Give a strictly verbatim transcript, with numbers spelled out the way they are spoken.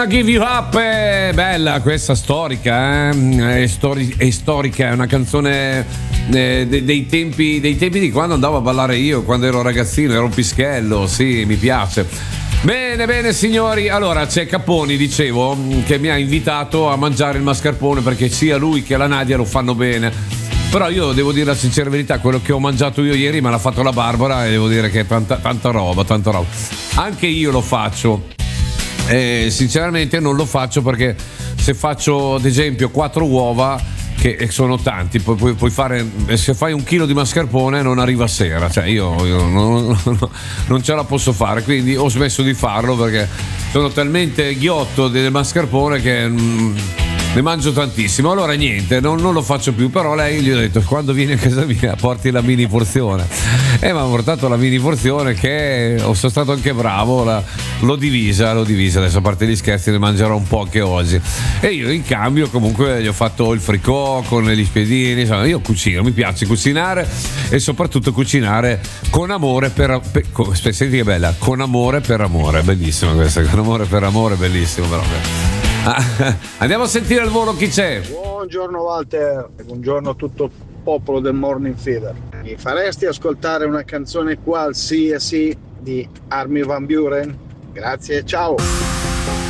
Give You Up è bella questa, storica, eh? è, stori- è storica, è una canzone eh, de- dei, tempi, dei tempi di quando andavo a ballare io, quando ero ragazzino, ero un pischello, sì, mi piace. Bene, bene signori, allora c'è Caponi, dicevo, che mi ha invitato a mangiare il mascarpone perché sia lui che la Nadia lo fanno bene. Però io devo dire la sincera verità, quello che ho mangiato io ieri me l'ha fatto la Barbara e devo dire che è tanta, tanta roba, tanta roba. Anche io lo faccio. Eh, sinceramente non lo faccio perché se faccio ad esempio quattro uova, che sono tanti, poi puoi, puoi fare, se fai un chilo di mascarpone non arriva a sera, cioè io, io non, non, non ce la posso fare, quindi ho smesso di farlo perché sono talmente ghiotto del mascarpone che mm, ne mangio tantissimo. Allora niente, non, non lo faccio più, però lei gli ho detto quando vieni a casa mia porti la mini porzione e mi ha portato la mini porzione che sono stato anche bravo, la, l'ho divisa, l'ho divisa, adesso a parte gli scherzi ne mangerò un po' anche oggi e io in cambio comunque gli ho fatto il fricò con gli spiedini, insomma io cucino, mi piace cucinare e soprattutto cucinare con amore per, per con, senti che bella, con amore per amore, bellissima questa, con amore per amore, bellissimo proprio. Ah, andiamo a sentire al volo chi c'è. Buongiorno Walter, buongiorno a tutto il popolo del Morning Fever. Mi faresti ascoltare una canzone qualsiasi di Armin van Buuren? Grazie, ciao.